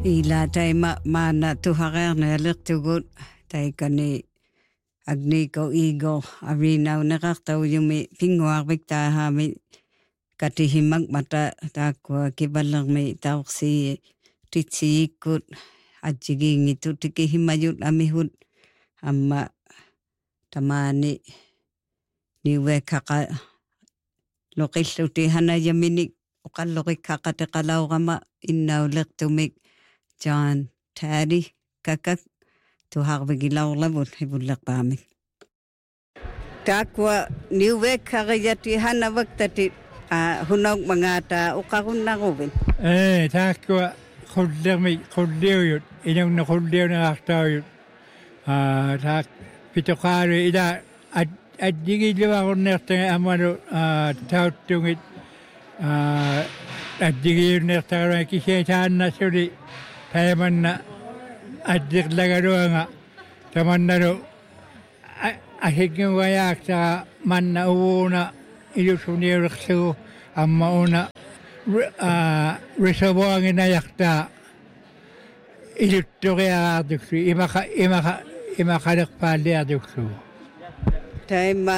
Ila taima mana tuharerne alertugut taikani agniko igo arina unakartau yumi pinguarvik tahami katihimak mata takwa kibalarmi tauksi titsiikut ajigingitu tikihimayut amihut amma tamani niwe kaka lokilluti hana yaminik uqalluqik kaqatiqalaurama innaulertumik John Taddy kakak tuharvigilaurlavut hivullerpaamik. Takwa niwe kariyati hana waktati hunauk mangata uqarunnaruvin. Takwa khulliuyut inunna khulliuneraartauyut tak pitoqaalu ila addigiluarunnertaga amalu tauttungit addigiunnertagalua kisiataannasuli taimanna addiqlagaluanga tamannalu ahiggugayaaqtaga manna uuna ilusuniulersugu amma una reservoanginayaqtaa iluttoriaraartuksu imaqaleqpaalliartuksugu taima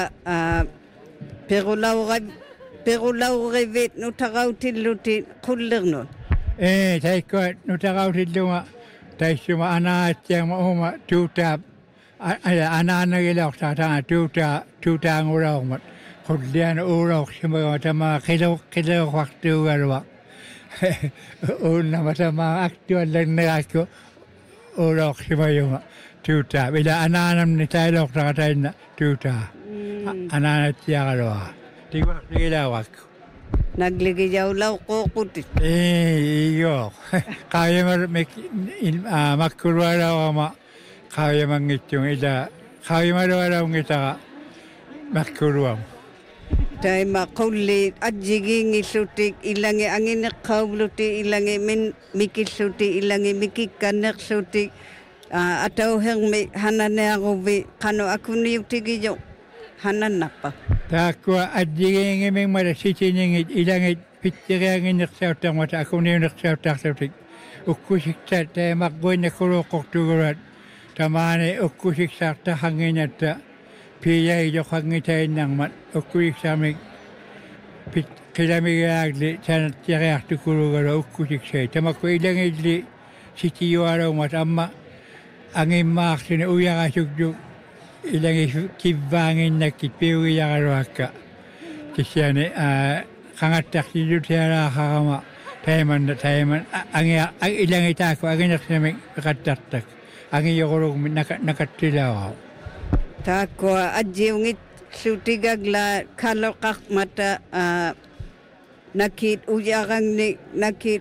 perulaurivit nutarautilluti qullernut taikko nutarautilluga taissuma anaatiama uma tuutaap anaanagilaortaatanga tuutaangulaormat qulliana uulorsimaga tamaa qileoqartuugalua unnama tamaa aktuallannegaakku uulorsimayunga tuutaap ila anaanamni tailoortaga tainna tuutaa anaanatiagalua tiguartigilauakku nagligijaulauq quuqutit iyo qaayamar makkulwalaorama qaayamangittung ila qaayamalualaungitaga makkulwam taima qulli ajjigingillutik ilangi angineqqauvluti ilangi mikilluti ilangi mikikkannerlutik atauhermi hananearuvi qanu akuniutigijo hanannappa taakua adjigingiming mala sitiningit ilangit pitterianginnersauttarmata akuniunersauttarlutik ukkusikta taimaqquinnakkuluuqqortugulat tamaani ukkusiksaartahanginnatta piiyaijoqangitainnarmat ukkusiksaamik qilamigiaagli sanattiariartukulugalu ukkusiksai tamakku ilangilli sitiyualaumat amma angimmaartuni uyagasukjuk ilangi kivvaanginnakkit piugiyagaluakka kisiani qangattartilutialaaqarama taiman ilangi taakku aginersamik peqattartak angiyoqulugmi nakattilauau taakua ajjiungit lutigagla kaloqarmata nakit uyarangni nakit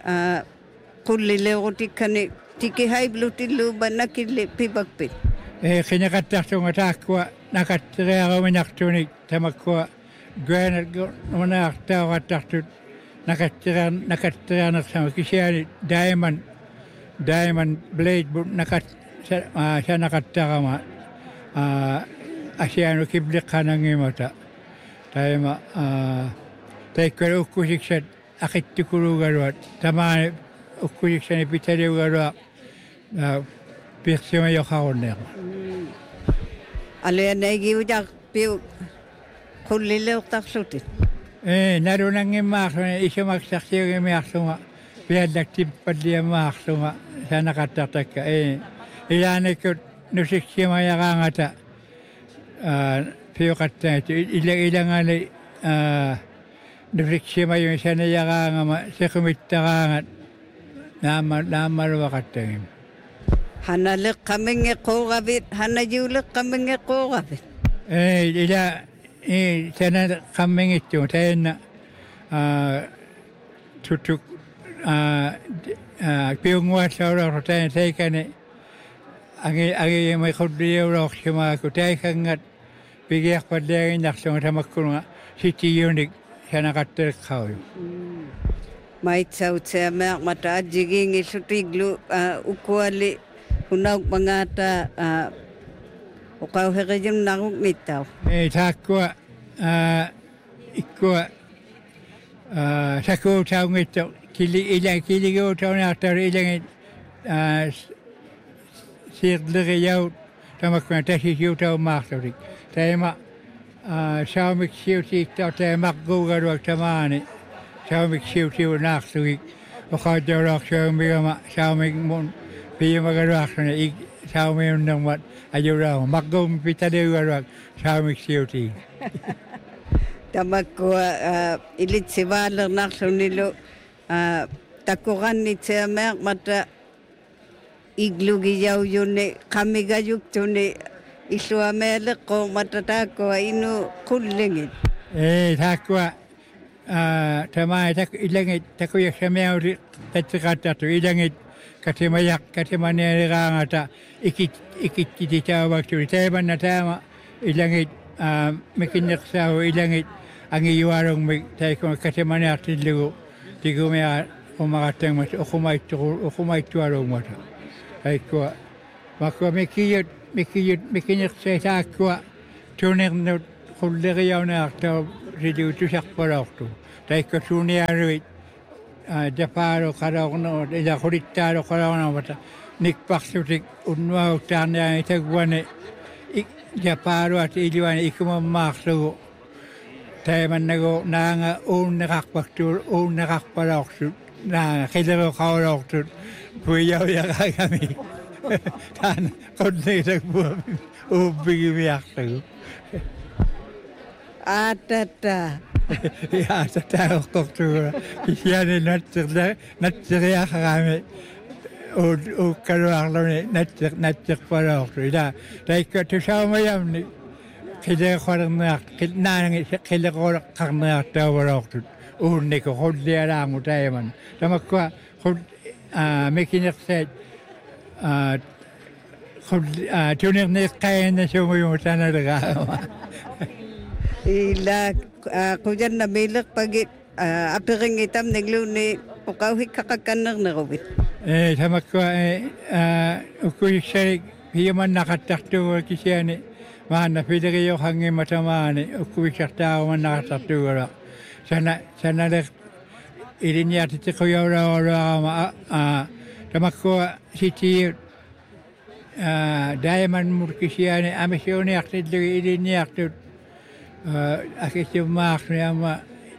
qullileurutikani tikihaiblutilluuba nakilli pipakpit qinaqattartunga taakkua nakatteriaruminartunik tamakkua guanaartauqattartut nakatterianersama kisiani diamond blade but sanaqattarama asianu kibliqqanangimata taima taikkala ukkusiksat aqittukulugaluat tamaani ukkusiksani pitaliugaluaq pirsima yoqarunneqa aleanaigiujaq piu qullileuqtarlutit narunangimmaarluna isumaksarsiugimiarlunga piallaktipalliammaarlunga sanaqattartakka ilaanikut nusiksimayaqaangata piuqattangatu ilangani nusiksimayun sanayaqaangama siqumittaraangat naammaluaqattangim hanaleqqamengeqquuravit hanajuuleqqamengeqquuravit ila sana qammingittu tayanna tutuk piunguallaulorru taikani agi mai khuddiulorsimaaku taikangat pigiarpalliaginnarlunga tamakkunga sitiyunik sanaqattereqqauju maitsautsiameaq mata ajjigingillutiglu ukuali hunauk mangata uqauheqijunnaruq mittau taakkua ikkua sakuutaungittu kiligootaunartar ilangit siirleriaut tamakna tasisiutaumaarlutik taima saumik siutiittau taimaqquugaluak tamaani saumik siutiunaarlugik oqaatjaularsuamigama saumik mun piyamagaluarluna saumiunnermat ajuraama maqquum pitaliugaluak saumik siutii Tamakua ilitsivaalernaarlunilu takurannitseameaq mata iglugiyaujunni qamigayuktuni illuamealeqqu mata taakua inu qullingit taakua tamai tak ilangit takuyaksamiauri tatsiqattartu ilangit katimaneeriraangata ikittititaavaktuli taimanna taama ilangit mikinneqsaavu ilangit angiyuarungmik taikuma katimaneartillugu tigumea umaqattangmat uqumaittuarungmata taikua makua mikinneqsaitaakua tunernut qulleriaunaartau riluutusarpalaortu taikua suuniaruit Japaro qalaornerut ila qulittaalo qalaornermata nikparlutik unnuaguktaarniaani taguane Japaro iliwani ikumammaarlugu taimannagu naanga uunneqarpalaortut naanga qileruqaulaortut puiyauyaqaagami taana qunnigitakpuami uuppigimiarlugu Atata taaqortuga kisiani natseriaqarami uukkaluarluni natserpalaortu ila taikka tusaumayamni qileqolerneaq naanangi qileqoleqqarneartaavalaortut uunniku qullialaangu taiman tamakkua mikinersaat tunerneeqqayanna sumuyumu tanalegaama ila qujanna mileqpagit apiringitam nigluni uqauhikkaqakkannerneruvit tamakua ukkuiksarik hiyamannaqattartuga kisiani maanna pileriyoqangimatamaani ukkuiksartaarumannaqattartugala sanale iliniatitiquyaulaorluarama tamakkua sitiut daiman murkisiani amisiuniartillugi iliniartut akisummaarni amma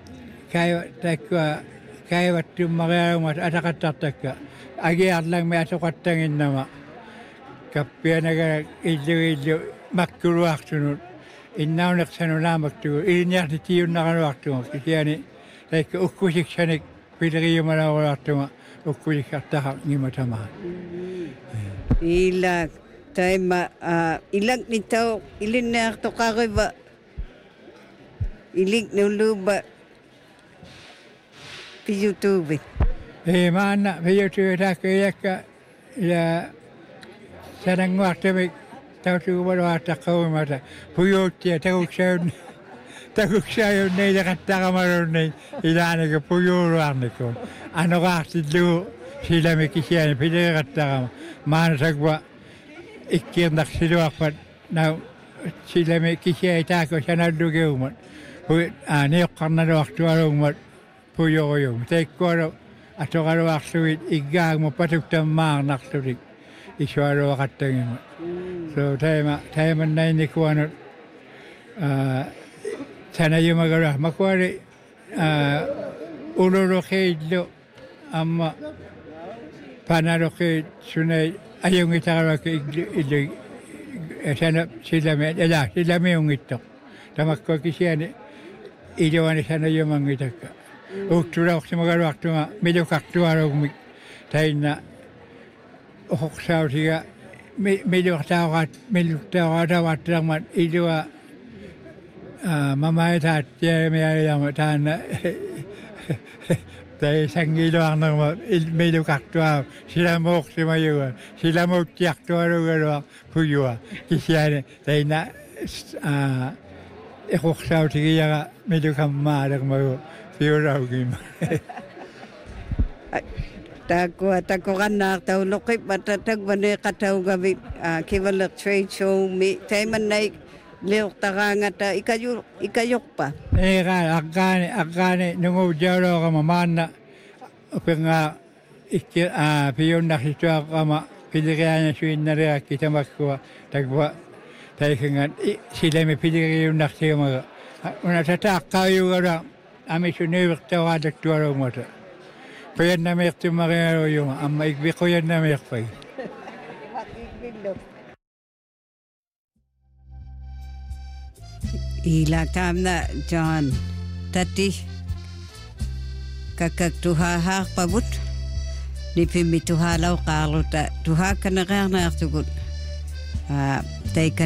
kaivattummarearumat ataqattartakka agiarlangmi atoqattanginnama kappianaga illu makkuluartunut innauneqsanunaamaktugu iliniartitiunnaqaluartugu kisiani taikka ukkusiksanik pileriumalaorluartuga ukkusiksartaqangimatamaat ila taima ilaknitau ilinneartoqariva iliknuluba piyutuvi maanna piyutuvitakka ja sananguartamik tautugumaluartaqqavumata puyuuttia takuksayunneilaqattaqamarunni ilaanaga puyuuruarnikun anoqaartillugu silami kisiani pileriqattaqama maanasagwa ikkiernaqsiluarpat nau silami kisiaitaako sanallugiumat niuqqarnaluartuarungmat puyuuyum taikkualu atoqaluarlugit iggaagmu patuktammaarnarlutik isualuaqattagimat so taimannainnikuanut sanayumagaluar makuali ululuqiillu amma panaluqiit sunai ajungitaqaluakka illu sana silamiungittoq tamakkua kisiani iluani sanayumangitakka uktulauqsimagaluartunga milukartuarugmik tainna uqsautiga miluqtauqatauqatauqattarmat ilua mamaitaattiamialiama taanna tai sangiluarnerma milukartua silamuuqsimayuga silamuuttiartualugalua puyua kisiani tainna iqoqsautigiyaga milukammaalermagu piuraugima takuqannaartauloqip matatagvane qataugavit kivalleq trade show mi taimannai liuqtaraangata ikayuqpa aqqaani nunguujauloqama maanna penga piyon nakita kama pilihan suin na rin kita makwa tagwa tayo nga sila may pilihan nakita mga una tatak kayo gara ami sunewak tawadak tuwara mo ta payan na may tumagaro yung ama ikbi ko yan na may pay ila tamna John tati kakak tuha pabut ni pimi tuha lau kalu ta tuha kana kana tugut tai